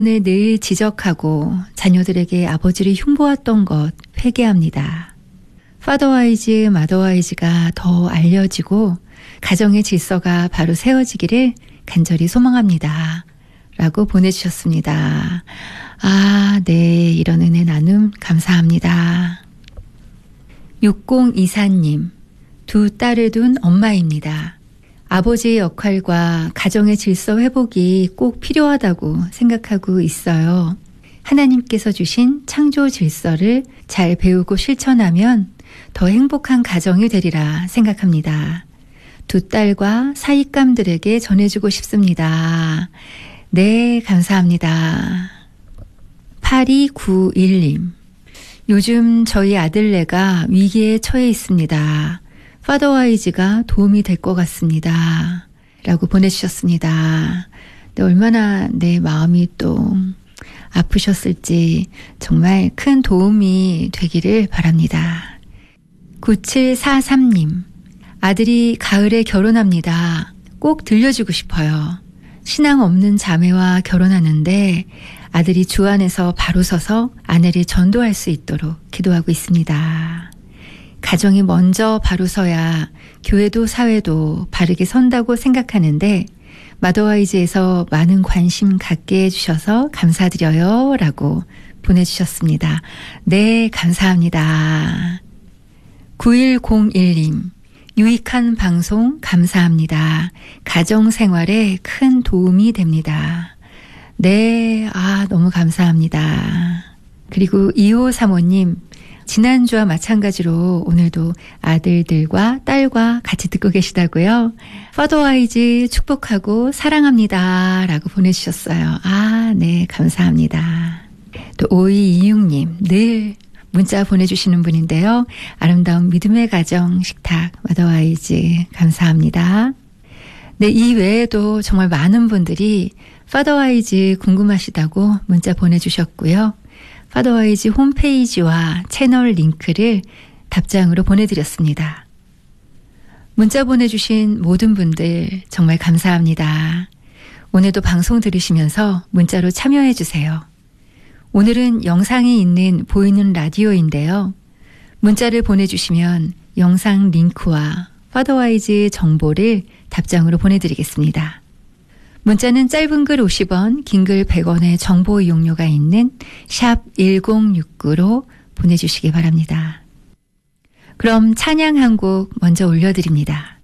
늘 지적하고 자녀들에게 아버지를 흉보았던 것 회개합니다. 파더와이즈, 마더와이즈가 더 알려지고 가정의 질서가 바로 세워지기를 간절히 소망합니다. 라고 보내주셨습니다. 네, 이런 은혜 나눔 감사합니다. 6024님, 두 딸을 둔 엄마입니다. 아버지의 역할과 가정의 질서 회복이 꼭 필요하다고 생각하고 있어요. 하나님께서 주신 창조 질서를 잘 배우고 실천하면 더 행복한 가정이 되리라 생각합니다. 두 딸과 사윗감들에게 전해주고 싶습니다. 네, 감사합니다. 8291님, 요즘 저희 아들네가 위기에 처해 있습니다. 파더와이즈가 도움이 될 것 같습니다. 라고 보내주셨습니다. 네, 얼마나 내 마음이 또 아프셨을지 정말 큰 도움이 되기를 바랍니다. 9743님, 아들이 가을에 결혼합니다. 꼭 들려주고 싶어요. 신앙 없는 자매와 결혼하는데 아들이 주 안에서 바로 서서 아내를 전도할 수 있도록 기도하고 있습니다. 가정이 먼저 바로 서야 교회도 사회도 바르게 선다고 생각하는데 마더와이즈에서 많은 관심 갖게 해주셔서 감사드려요. 라고 보내주셨습니다. 네, 감사합니다. 9101님, 유익한 방송 감사합니다. 가정생활에 큰 도움이 됩니다. 네, 너무 감사합니다. 그리고 2535님, 지난주와 마찬가지로 오늘도 아들들과 딸과 같이 듣고 계시다고요. 파더와이즈 축복하고 사랑합니다. 라고 보내주셨어요. 네, 감사합니다. 또 5226님, 늘 문자 보내주시는 분인데요. 아름다운 믿음의 가정 식탁 마더와이즈 감사합니다. 네, 이 외에도 정말 많은 분들이 파더와이즈 궁금하시다고 문자 보내주셨고요. 파더와이즈 홈페이지와 채널 링크를 답장으로 보내드렸습니다. 문자 보내주신 모든 분들 정말 감사합니다. 오늘도 방송 들으시면서 문자로 참여해 주세요. 오늘은 영상이 있는 보이는 라디오인데요. 문자를 보내주시면 영상 링크와 파더와이즈 정보를 답장으로 보내드리겠습니다. 문자는 짧은 글 50원, 긴 글 100원의 정보 이용료가 있는 샵 1069로 보내주시기 바랍니다. 그럼 찬양 한 곡 먼저 올려드립니다.